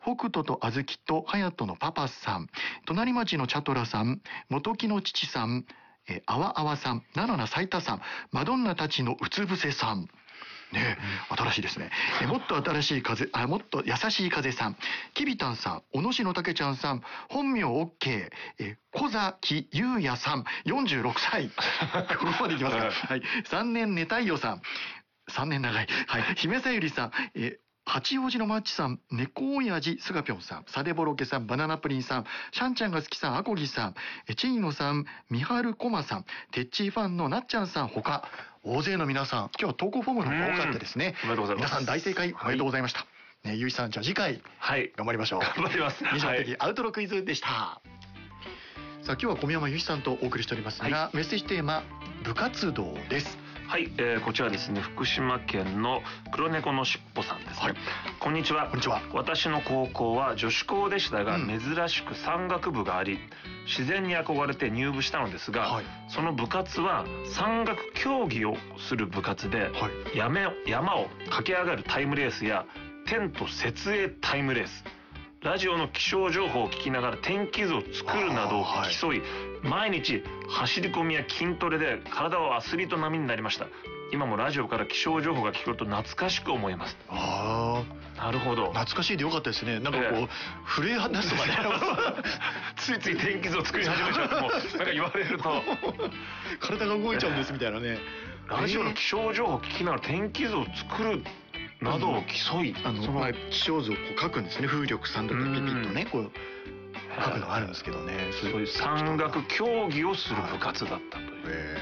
北斗と小豆と隼人のパパさん、隣町のチャトラさん、元木の父さん、あわあわさん、ナナナ斉田さん、マドンナたちのうつ伏せさん。ね、新しいですね。もっと新しい風、もっと優しい風さん、きびたんさん、小野篠竹ちゃんさん、本名 OK、小崎優也さん、46歳。ここまでいきますか。はい。3年寝太陽さん。3年長い。はい。姫さゆりさん、八王子のマッチさん、猫親父スガピョンさん、サデボロケさん、バナナプリンさん、シャンちゃんが好きさん、アコギさん、チーノさん、ミハルコマさん、テッチーファンのなっちゃんさん、他、大勢の皆さん、今日は投稿フォームの方が多かったですね。 おめでとうございます。 皆さん大正解おめでとうございました。ね、ゆいさん、じゃあ次回、 はい、 頑張りましょう。 頑張ります。 以上的アウトロクイズでした。さあ、今日は小宮山ゆいさんとお送りしておりますが、メッセージテーマ、部活動です。 はい、こちらですね、福島県の黒猫のしっぽさんですね、はい、こんにちは。 こんにちは。 私の高校は女子校でしたが、珍しく山岳部があり、自然に憧れて入部したのですが、その部活は山岳競技をする部活で、山を駆け上がるタイムレースやテント設営タイムレース、ラジオの気象情報を聞きながら天気図を作るなどを競い、毎日走り込みや筋トレで体はアスリート並みになりました。今もラジオから気象情報が聞こえると懐かしく思います。 ああ、なるほど。懐かしいでよかったですね。なんかこう、震え出すまでついつい天気図を作り始めちゃうと、もうなんか言われると体が動いちゃうんですみたいなね。 ラジオの気象情報を聞きながら天気図を作るなどを競い、 その気象図をこう書くんですね。風力3度でピピッとね、こう書くのがあるんですけどね。 そういう山岳競技をする部活だったという。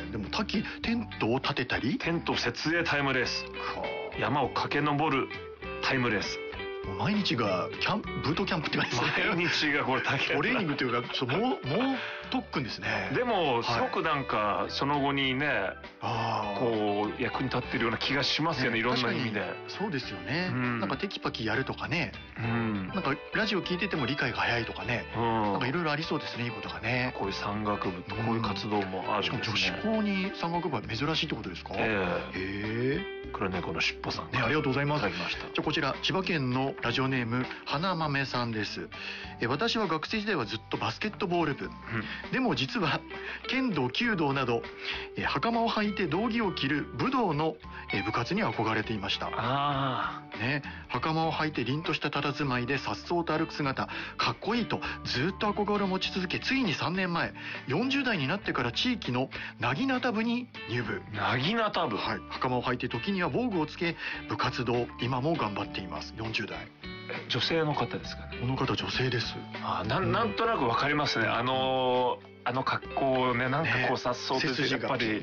でもテントを立てたり、 テント設営タイムレース、山を駆け上るタイムレース、 毎日がブートキャンプって感じですね。 毎日がこれ大変トレーニングというか、猛特訓ですね。 でもすごくなんかその後にね、こう役に立ってるような気がしますよね、いろんな意味で。 そうですよね。なんかテキパキやるとかね、なんかラジオ聞いてても理解が早いとかね、なんかいろいろありそうですね、いいことがね。 こういう山岳部とこういう活動もあるんですね。 しかも女子校に山岳部は珍しいってことですか？ 黒猫のしっぽさんね、 ありがとうございます。 じゃあこちら千葉県のラジオネーム花豆さんです。私は学生時代はずっとバスケットボール部、でも実は剣道弓道など袴を履いて道着を着る武道の部活に憧れていました。袴を履いて凛とした佇まいで颯爽と歩く姿かっこいいとずっと憧れを持ち続け、ついに3年前40代になってから地域のなぎなた部に入部。 なぎなた部、 袴を履いて時には防具をつけ部活動今も頑張っています。40代女性の方ですかね。 この方女性です。 なんとなくわかりますね。あの格好をね、なんかこう颯爽としてやっぱり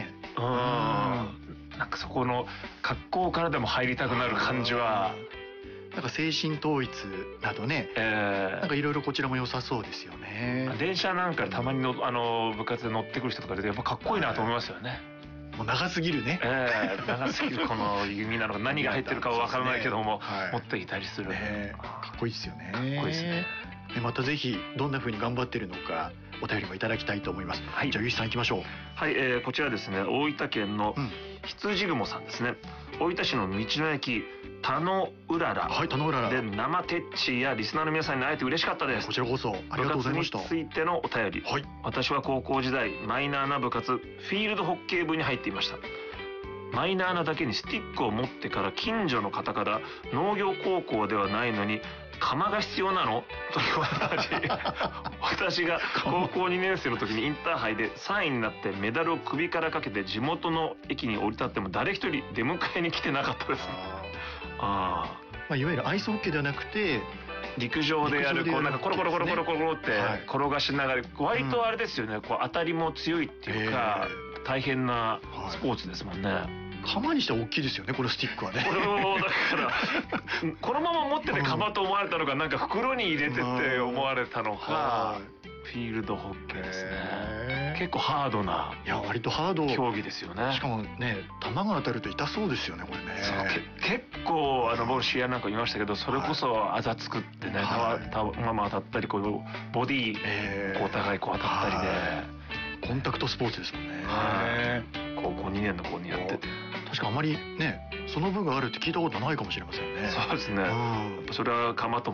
なんかそこの格好からでも入りたくなる感じは、 なんか精神統一などね、なんかいろいろこちらも良さそうですよね。 電車なんかたまにの部活で乗ってくる人とかでやっぱかっこいいなと思いますよね。 もう長すぎるね。 長すぎるこの弓なのか何が入ってるかはわからないけども、持っていたりする。 かっこいいですよね。 かっこいいですね。 またぜひどんな風に頑張ってるのかお便りもいただきたいと思います。じゃあゆいさん行きましょう。 はい、こちらですね、大分県の羊雲さんですね。大分市の道の駅田野うららで生テッチやリスナーの皆さんに会えて嬉しかったです。 こちらこそありがとうございました。 部活についてのお便り、私は高校時代マイナーな部活フィールドホッケー部に入っていました。マイナーなだけにスティックを持ってから近所の方から農業高校ではないのに釜が必要なのと言われたり、私が高校2年生の時にインターハイで3位になってメダルを首からかけて地元の駅に降り立っても誰一人出迎えに来てなかったです。 いわゆるアイスホッケーではなくて陸上でやるこうなんかコロコロコロコロコロって転がしながら、割とあれですよね、こう当たりも強いっていうか大変なスポーツですもんね。 釜にしては大きいですよね、このスティックはね。 これもだからこのまま持ってて釜と思われたのか、なんか袋に入れてって思われたのか。フィールドホッケーですね。結構ハードな、 割とハード競技ですよね。 しかもね、球が当たると痛そうですよね、これね。 結構僕試合なんか見ましたけど、それこそあざ作ってね、球も当たったり、こうボディお互いこう当たったりで、 コンタクトスポーツですもんね。 高校2年の子にやってて、 確かあまりねその部があるって聞いたことないかもしれませんね。 そうですね。それは釜と